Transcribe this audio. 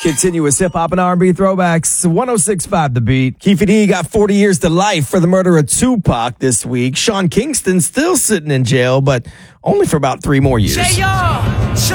Continuous hip-hop and R&B throwbacks. 106.5 The Beat. Keefe D got 40 years to life for the murder of Tupac this week. Sean Kingston still sitting in jail, but only for about 3 more years. Say y'all.